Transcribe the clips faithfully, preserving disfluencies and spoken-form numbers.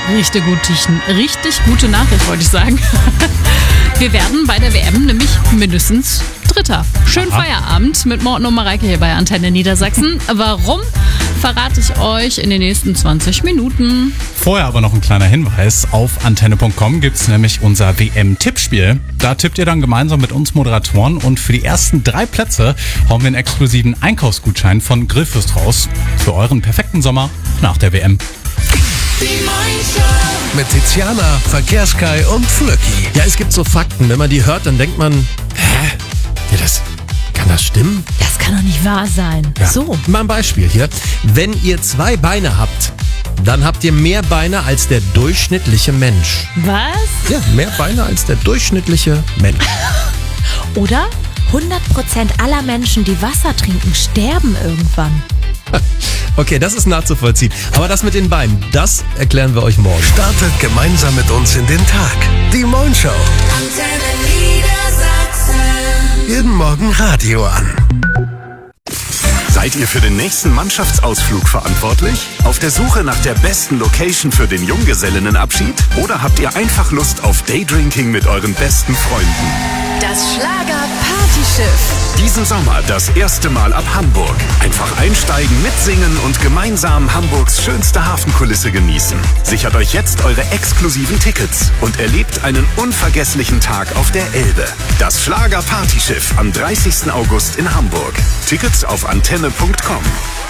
richtig gute, richtig gute Nachricht, wollte ich sagen. Wir werden bei der W M nämlich mindestens Dritter. Schönen Aha. Feierabend mit Morten und Mareike hier bei Antenne Niedersachsen. Warum, verrate ich euch in den nächsten zwanzig Minuten. Vorher aber noch ein kleiner Hinweis. Auf antenne punkt com gibt es nämlich unser W M-Tippspiel. Da tippt ihr dann gemeinsam mit uns Moderatoren und für die ersten drei Plätze hauen wir einen exklusiven Einkaufsgutschein von Grillfürst raus. Für euren perfekten Sommer nach der W M. Mit Tiziana, Verkehrskai und Flöcki. Ja, es gibt so Fakten. Wenn man die hört, dann denkt man, hä? Ja, das, kann das stimmen? Das kann doch nicht wahr sein. Ja. So. Mal ein Beispiel hier. Wenn ihr zwei Beine habt, dann habt ihr mehr Beine als der durchschnittliche Mensch. Was? Ja, mehr Beine als der durchschnittliche Mensch. Oder hundert Prozent aller Menschen, die Wasser trinken, sterben irgendwann. Okay, das ist nachzuvollziehen. Aber das mit den Beinen, das erklären wir euch morgen. Startet gemeinsam mit uns in den Tag. Die Moin-Show. Jeden Morgen Radio an. Seid ihr für den nächsten Mannschaftsausflug verantwortlich? Auf der Suche nach der besten Location für den Junggesellinnenabschied? Oder habt ihr einfach Lust auf Daydrinking mit euren besten Freunden? Das Schlager-Partyschiff. Diesen Sommer das erste Mal ab Hamburg. Einfach einsteigen, mitsingen und gemeinsam Hamburgs schönste Hafenkulisse genießen. Sichert euch jetzt eure exklusiven Tickets und erlebt einen unvergesslichen Tag auf der Elbe. Das Schlager-Partyschiff am dreißigsten August in Hamburg. Tickets auf antenne punkt com.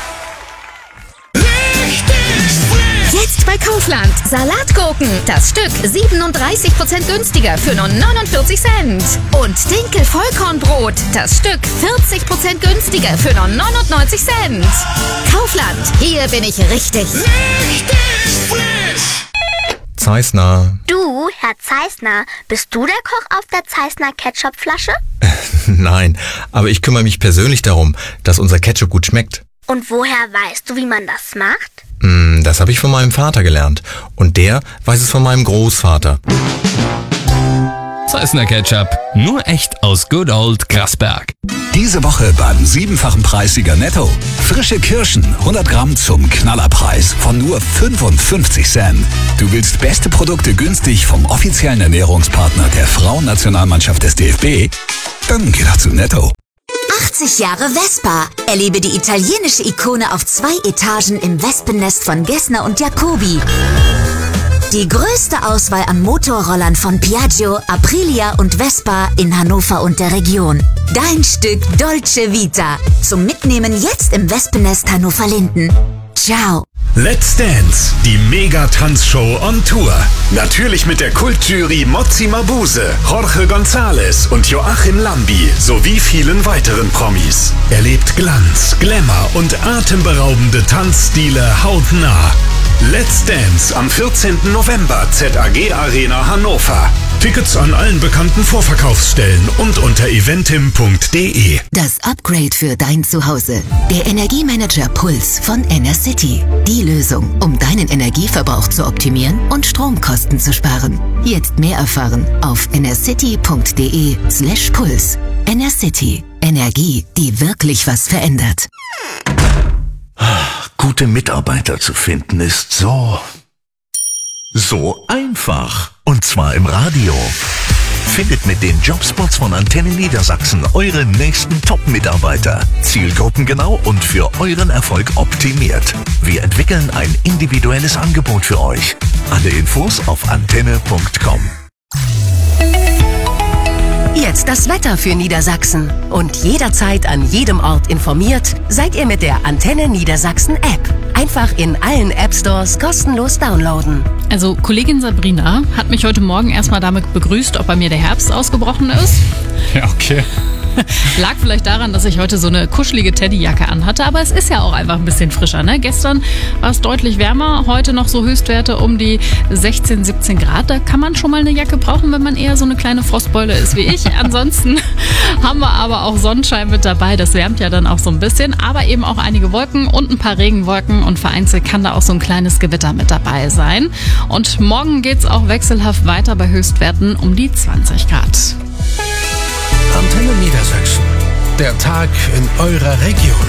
Jetzt bei Kaufland. Salatgurken. Das Stück siebenunddreißig Prozent günstiger für nur neunundvierzig Cent. Und Dinkel-Vollkornbrot. Das Stück vierzig Prozent günstiger für nur neunundneunzig Cent. Kaufland. Hier bin ich richtig. Richtig frisch. Zeissner. Du, Herr Zeissner, bist du der Koch auf der Zeissner Ketchupflasche? Nein, aber ich kümmere mich persönlich darum, dass unser Ketchup gut schmeckt. Und woher weißt du, wie man das macht? Mm, das habe ich von meinem Vater gelernt. Und der weiß es von meinem Großvater. Zeissner Ketchup. Nur echt aus Good Old Grasberg. Diese Woche beim siebenfachen Preissieger Netto. Frische Kirschen, hundert Gramm zum Knallerpreis von nur fünfundfünfzig Cent. Du willst beste Produkte günstig vom offiziellen Ernährungspartner der Frauennationalmannschaft des D F B? Dann geh doch zu Netto. achtzig Jahre Vespa. Erlebe die italienische Ikone auf zwei Etagen im Wespennest von Gessner und Jacobi. Die größte Auswahl an Motorrollern von Piaggio, Aprilia und Vespa in Hannover und der Region. Dein Stück Dolce Vita. Zum Mitnehmen jetzt im Wespennest Hannover-Linden. Ciao. Let's Dance, die Mega-Tanzshow on Tour. Natürlich mit der Kultjury Mozzi Mabuse, Jorge González und Joachim Lambi sowie vielen weiteren Promis. Erlebt Glanz, Glamour und atemberaubende Tanzstile hautnah. Let's Dance am vierzehnten November, Z A G Arena Hannover. Tickets an allen bekannten Vorverkaufsstellen und unter eventim punkt de. Das Upgrade für dein Zuhause. Der Energiemanager Puls von Enercity. Die Lösung, um deinen Energieverbrauch zu optimieren und Stromkosten zu sparen. Jetzt mehr erfahren auf enercity punkt de slash puls. Enercity. Energie, die wirklich was verändert. Gute Mitarbeiter zu finden ist so, so einfach. Und zwar im Radio. Findet mit den Jobspots von Antenne Niedersachsen eure nächsten Top-Mitarbeiter. Zielgruppengenau und für euren Erfolg optimiert. Wir entwickeln ein individuelles Angebot für euch. Alle Infos auf antenne punkt com. Jetzt das Wetter für Niedersachsen. Und jederzeit an jedem Ort informiert, seid ihr mit der Antenne Niedersachsen App. Einfach in allen App Stores kostenlos downloaden. Also Kollegin Sabrina hat mich heute Morgen erstmal damit begrüßt, ob bei mir der Herbst ausgebrochen ist. Ja, okay. Lag vielleicht daran, dass ich heute so eine kuschelige Teddyjacke anhatte, aber es ist ja auch einfach ein bisschen frischer, ne? Gestern war es deutlich wärmer, heute noch so Höchstwerte um die sechzehn, siebzehn Grad. Da kann man schon mal eine Jacke brauchen, wenn man eher so eine kleine Frostbeule ist wie ich. Ansonsten haben wir aber auch Sonnenschein mit dabei, das wärmt ja dann auch so ein bisschen, aber eben auch einige Wolken und ein paar Regenwolken und vereinzelt kann da auch so ein kleines Gewitter mit dabei sein. Und morgen geht's auch wechselhaft weiter bei Höchstwerten um die zwanzig Grad. Antenne Niedersachsen. Der Tag in eurer Region.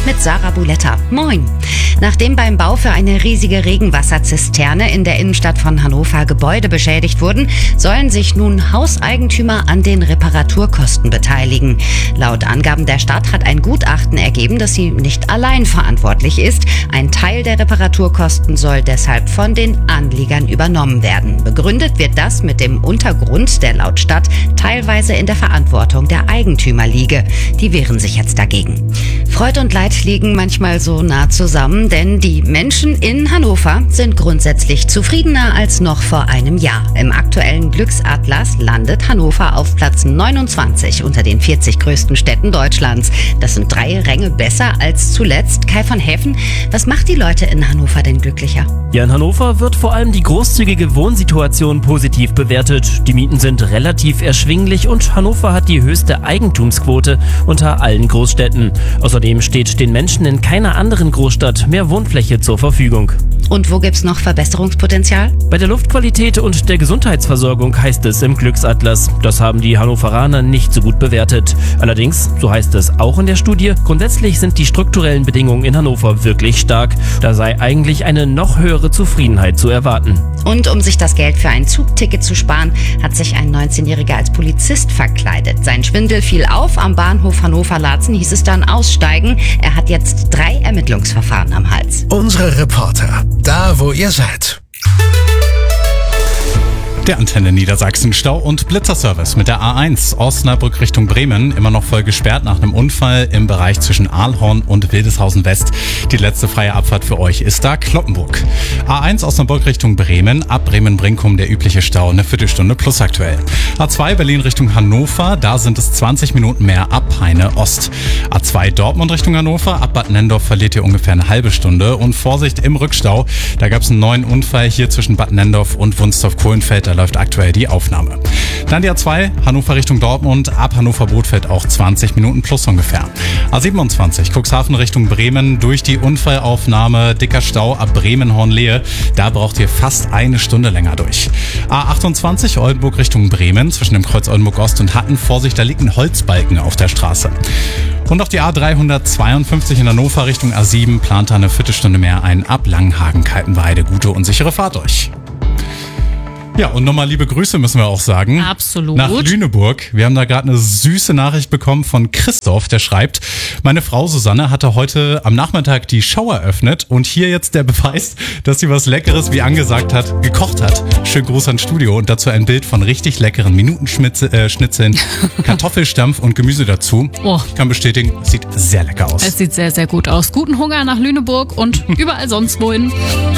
mit Sarah Buletta. Moin. Nachdem beim Bau für eine riesige Regenwasserzisterne in der Innenstadt von Hannover Gebäude beschädigt wurden, sollen sich nun Hauseigentümer an den Reparaturkosten beteiligen. Laut Angaben der Stadt hat ein Gutachten ergeben, dass sie nicht allein verantwortlich ist. Ein Teil der Reparaturkosten soll deshalb von den Anliegern übernommen werden. Begründet wird das mit dem Untergrund, der laut Stadt teilweise in der Verantwortung der Eigentümer liege. Die wehren sich jetzt dagegen. Freud und Leid liegen manchmal so nah zusammen, denn die Menschen in Hannover sind grundsätzlich zufriedener als noch vor einem Jahr. Im aktuellen Glücksatlas landet Hannover auf Platz neunundzwanzig unter den vierzig größten Städten Deutschlands. Das sind drei Ränge besser als zuletzt. Kai von Häfen, was macht die Leute in Hannover denn glücklicher? Ja, in Hannover wird vor allem die großzügige Wohnsituation positiv bewertet. Die Mieten sind relativ erschwinglich und Hannover hat die höchste Eigentumsquote unter allen Großstädten. Außerdem steht den Menschen in keiner anderen Großstadt mehr Wohnfläche zur Verfügung. Und wo gibt's noch Verbesserungspotenzial? Bei der Luftqualität und der Gesundheitsversorgung heißt es im Glücksatlas. Das haben die Hannoveraner nicht so gut bewertet. Allerdings, so heißt es auch in der Studie, grundsätzlich sind die strukturellen Bedingungen in Hannover wirklich stark. Da sei eigentlich eine noch höhere Zufriedenheit zu erwarten. Und um sich das Geld für ein Zugticket zu sparen, hat sich ein neunzehnjähriger als Polizist verkleidet. Sein Schwindel fiel auf. Am Bahnhof Hannover-Laatzen hieß es dann aussteigen. Er hat jetzt drei Ermittlungsverfahren am Hals. Unsere Reporter, da wo ihr seid. Der Antenne Niedersachsen Stau- und Blitzerservice mit der A eins Osnabrück Richtung Bremen immer noch voll gesperrt nach einem Unfall im Bereich zwischen Ahlhorn und Wildeshausen West. Die letzte freie Abfahrt für euch ist da Cloppenburg. A eins Osnabrück Richtung Bremen, ab Bremen-Brinkum der übliche Stau, eine Viertelstunde plus aktuell. A zwei Berlin Richtung Hannover, da sind es zwanzig Minuten mehr ab Peine Ost. A zwei Dortmund Richtung Hannover, ab Bad Nendorf verliert ihr ungefähr eine halbe Stunde. Und Vorsicht im Rückstau, da gab es einen neuen Unfall hier zwischen Bad Nendorf und Wunstorf-Kohlenfeld. Da läuft aktuell die Aufnahme. Dann die A zwei, Hannover Richtung Dortmund, ab Hannover-Bothfeld auch zwanzig Minuten plus ungefähr. A siebenundzwanzig, Cuxhaven Richtung Bremen, durch die Unfallaufnahme, dicker Stau ab Bremen-Hornlehe, da braucht ihr fast eine Stunde länger durch. A achtundzwanzig, Oldenburg Richtung Bremen, zwischen dem Kreuz Oldenburg Ost und Hatten, Vorsicht, da liegt ein Holzbalken auf der Straße. Und auf die A dreihundertzweiundfünfzig in Hannover Richtung A sieben, plant da eine Viertelstunde mehr ein, ab Langenhagen-Kaltenweide. Gute und sichere Fahrt euch. Ja, und nochmal liebe Grüße müssen wir auch sagen. Absolut. Nach Lüneburg. Wir haben da gerade eine süße Nachricht bekommen von Christoph, der schreibt, meine Frau Susanne hatte heute am Nachmittag die Show eröffnet und hier jetzt der Beweis, dass sie was Leckeres, wie angesagt hat, gekocht hat. Schönen Gruß ans Studio und dazu ein Bild von richtig leckeren Minutenschnitzeln, äh, Kartoffelstampf und Gemüse dazu. Oh. Ich kann bestätigen, es sieht sehr lecker aus. Es sieht sehr, sehr gut aus. Guten Hunger nach Lüneburg und überall sonst wohin.